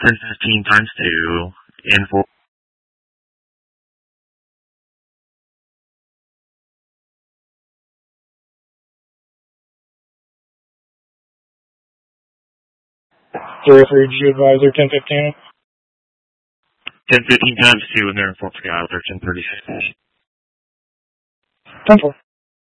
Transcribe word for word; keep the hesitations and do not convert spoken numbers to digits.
ten fifteen times two in four. Zero for G advisor, ten fifteen. ten fifteen times two in there in Fort Scott, thirteen thirty-six. ten four.